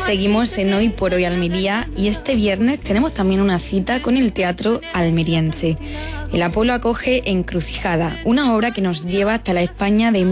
Seguimos en Hoy por Hoy Almería y este viernes tenemos también una cita con el teatro almeriense. El Apolo acoge Encrucijada, una obra que nos lleva hasta la España de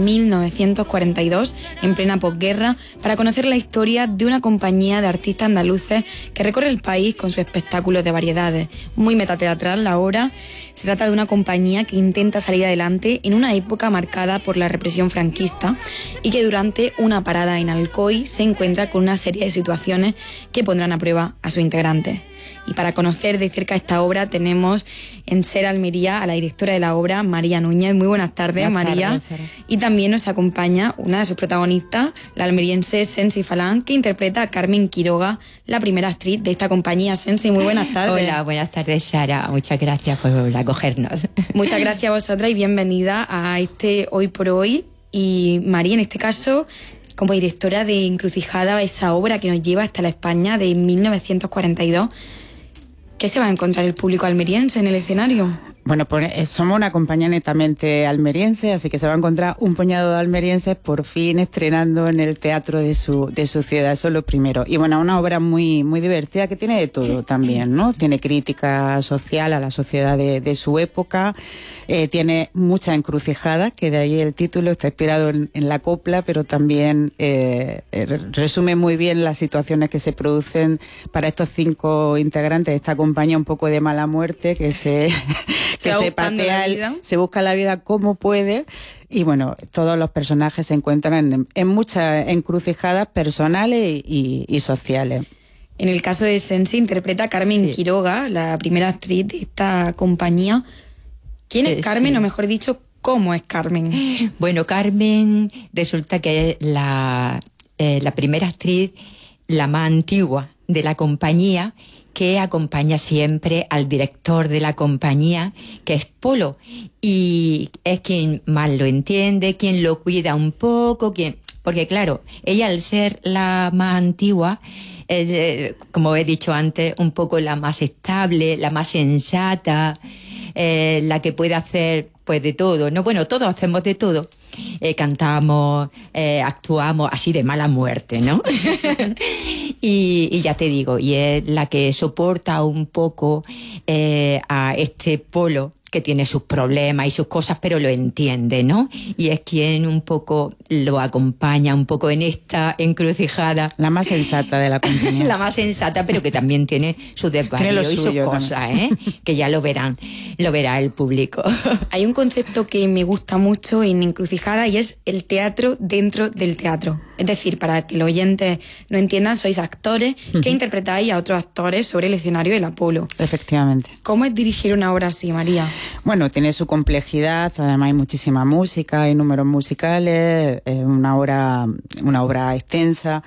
1942, en plena posguerra, para conocer la historia de una compañía de artistas andaluces que recorre el país con sus espectáculos de variedades. Muy metateatral la obra. Se trata de una compañía que intenta salir adelante en una época marcada por la represión franquista y que durante una parada en Alcoy se encuentra con una serie de situaciones que pondrán a prueba a sus integrantes. Y para conocer de cerca esta obra tenemos en SER Almería a la directora de la obra, María Núñez. Muy buenas tardes, María. Y también nos acompaña una de sus protagonistas, la almeriense Sensi Falán, que interpreta a Carmen Quiroga, la primera actriz de esta compañía. Sensi, muy buenas tardes. Hola, buenas tardes, Sara. Muchas gracias por acogernos. Muchas gracias a vosotras y bienvenida a este Hoy por Hoy. Y María, en este caso, como directora de Encrucijada, esa obra que nos lleva hasta la España de 1942, ¿qué se va a encontrar el público almeriense en el escenario? Bueno, pues somos una compañía netamente almeriense, así que se va a encontrar un puñado de almerienses por fin estrenando en el teatro de su ciudad, eso es lo primero. Y bueno, una obra muy, muy divertida que tiene de todo también, ¿no? Tiene crítica social a la sociedad de su época, tiene muchas encrucijadas, que de ahí el título está inspirado en la copla, pero también resume muy bien las situaciones que se producen para estos 5 integrantes de esta compañía un poco de mala muerte, que se patea, se busca la vida como puede, y bueno, todos los personajes se encuentran en muchas encrucijadas personales y sociales. En el caso de Sensi interpreta a Carmen Quiroga, la primera actriz de esta compañía. ¿Quién es Carmen? O mejor dicho, ¿cómo es Carmen? Bueno, Carmen resulta que es la primera actriz, la más antigua de la compañía, que acompaña siempre al director de la compañía, que es Polo, y es quien más lo entiende, quien lo cuida un poco, porque claro, ella al ser la más antigua, como he dicho antes, un poco la más estable, la más sensata, la que puede hacer pues de todo, ¿no? Bueno, todos hacemos de todo. Cantamos, actuamos así de mala muerte, ¿no? y ya te digo, y es la que soporta un poco a este Polo, que tiene sus problemas y sus cosas, pero lo entiende, ¿no? Y es quien un poco lo acompaña un poco en esta encrucijada. La más sensata de la compañía. La más sensata, pero que también tiene sus desvaríos y sus cosas, que ya lo verá el público. Hay un concepto que me gusta mucho en Encrucijada y es el teatro dentro del teatro. Es decir, para que los oyentes lo entiendan, sois actores que interpretáis a otros actores sobre el escenario del Apolo. Efectivamente. ¿Cómo es dirigir una obra así, María? Bueno, tiene su complejidad, además hay muchísima música, hay números musicales, una obra extensa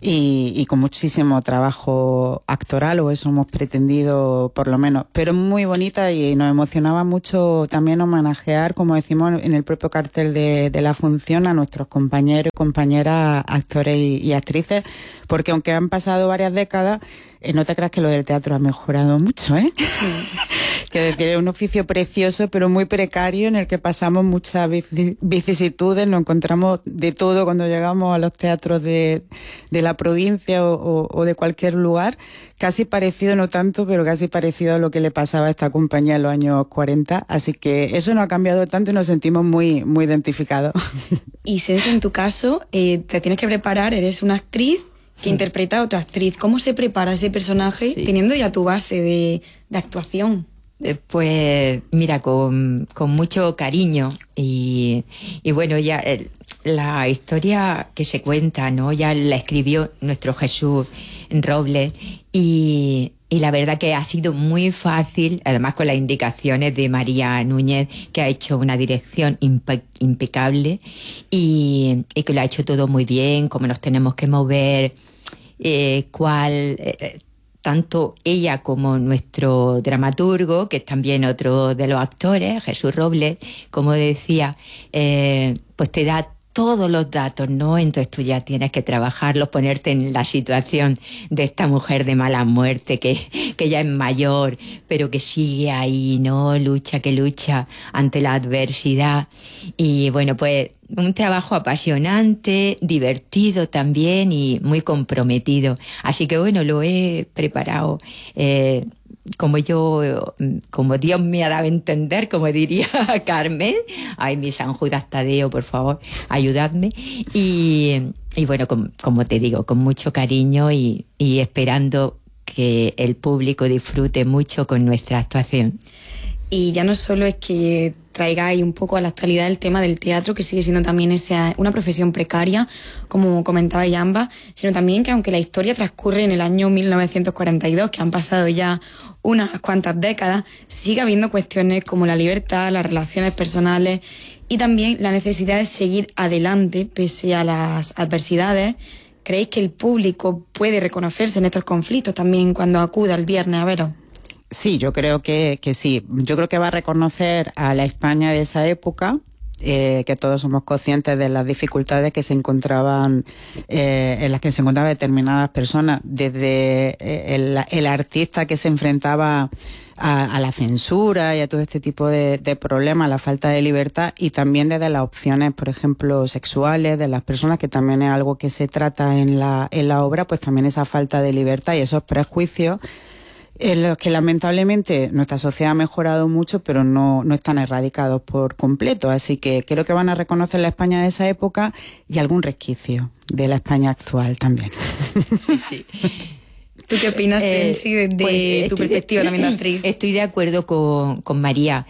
y con muchísimo trabajo actoral, o eso hemos pretendido por lo menos, pero muy bonita, y nos emocionaba mucho también homenajear, como decimos en el propio cartel de la función, a nuestros compañeros y compañeras actores y actrices, porque aunque han pasado varias décadas, no te creas que lo del teatro ha mejorado mucho, ¿eh? Sí. Que decir, es un oficio precioso, pero muy precario, en el que pasamos muchas vicisitudes, nos encontramos de todo cuando llegamos a los teatros de la provincia o de cualquier lugar, casi parecido, no tanto, pero casi parecido a lo que le pasaba a esta compañía en los años 40, así que eso no ha cambiado tanto y nos sentimos muy, muy identificados. Y Sensi, en tu caso, te tienes que preparar, eres una actriz que interpreta a otra actriz. ¿Cómo se prepara ese personaje teniendo ya tu base de actuación? Pues mira, con mucho cariño y bueno, ya la historia que se cuenta, ¿no? Ya la escribió nuestro Jesús Robles y la verdad que ha sido muy fácil, además con las indicaciones de María Núñez, que ha hecho una dirección impecable y que lo ha hecho todo muy bien, cómo nos tenemos que mover, tanto ella como nuestro dramaturgo, que es también otro de los actores, Jesús Robles, como decía, pues te da todos los datos, ¿no? Entonces tú ya tienes que trabajarlos, ponerte en la situación de esta mujer de mala muerte que ya es mayor, pero que sigue ahí, ¿no? Lucha ante la adversidad. Y bueno, pues un trabajo apasionante, divertido también y muy comprometido. Así que bueno, lo he preparado como Dios me ha dado a entender, como diría Carmen. Ay, mi San Judas Tadeo, por favor, ayudadme. Y bueno, como te digo, con mucho cariño y esperando que el público disfrute mucho con nuestra actuación. Y ya no solo es que traigáis un poco a la actualidad el tema del teatro, que sigue siendo también una profesión precaria, como comentabais ambas, sino también que aunque la historia transcurre en el año 1942, que han pasado ya unas cuantas décadas, sigue habiendo cuestiones como la libertad, las relaciones personales y también la necesidad de seguir adelante pese a las adversidades. ¿Creéis que el público puede reconocerse en estos conflictos también cuando acuda el viernes a veros? Sí, yo creo que sí. Yo creo que va a reconocer a la España de esa época, que todos somos conscientes de las dificultades que se encontraban, en las que se encontraban determinadas personas, desde el artista que se enfrentaba a la censura y a todo este tipo de problemas, la falta de libertad, y también desde las opciones, por ejemplo, sexuales de las personas, que también es algo que se trata en la obra, pues también esa falta de libertad y esos prejuicios en los que lamentablemente nuestra sociedad ha mejorado mucho, pero no están erradicados por completo. Así que creo que van a reconocer la España de esa época y algún resquicio de la España actual también. Sí. ¿Tú qué opinas, Sensi, desde tu perspectiva también de actriz? Estoy de acuerdo con María.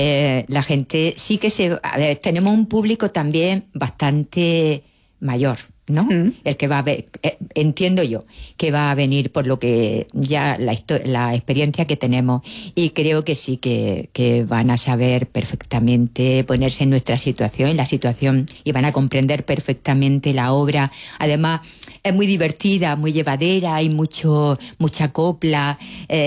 La gente sí que tenemos un público también bastante mayor, ¿no? El que va a ver, entiendo yo, que va a venir por lo que ya la experiencia que tenemos, y creo que sí que van a saber perfectamente ponerse en nuestra situación, en la situación, y van a comprender perfectamente la obra. Además, es muy divertida, muy llevadera, hay mucha copla.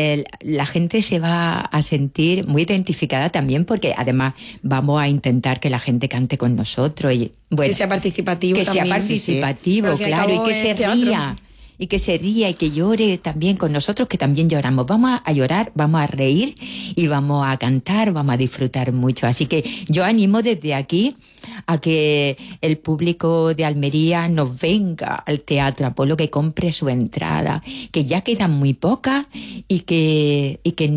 La gente se va a sentir muy identificada también, porque además vamos a intentar que la gente cante con nosotros y bueno, que sea participativo también. Que sea participativo, sí. Claro, y que se ría. Y que se ría y que llore también con nosotros, que también lloramos. Vamos a llorar, vamos a reír y vamos a cantar, vamos a disfrutar mucho. Así que yo animo desde aquí a que el público de Almería nos venga al Teatro Apolo, que compre su entrada, que ya quedan muy pocas y que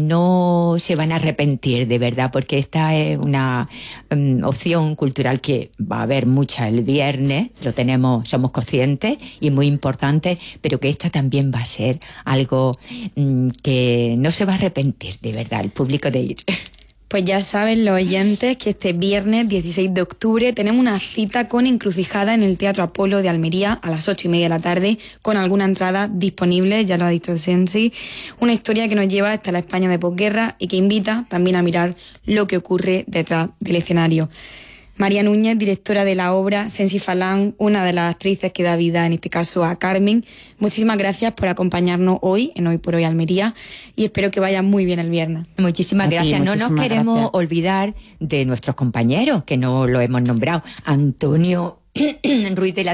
no se van a arrepentir, de verdad, porque esta es una opción cultural que va a haber mucha el viernes, somos conscientes y muy importante, pero que esta también va a ser algo que no se va a arrepentir, de verdad, el público de ir. Pues ya saben los oyentes que este viernes 16 de octubre tenemos una cita con Encrucijada en el Teatro Apolo de Almería a las 8:30 de la tarde, con alguna entrada disponible, ya lo ha dicho Sensi. Una historia que nos lleva hasta la España de posguerra y que invita también a mirar lo que ocurre detrás del escenario. María Núñez, directora de la obra, Sensi Falán, una de las actrices que da vida, en este caso, a Carmen. Muchísimas gracias por acompañarnos hoy, en Hoy por Hoy Almería, y espero que vaya muy bien el viernes. Muchísimas gracias. No nos queremos olvidar de nuestros compañeros, que no lo hemos nombrado. Antonio Ruiz de la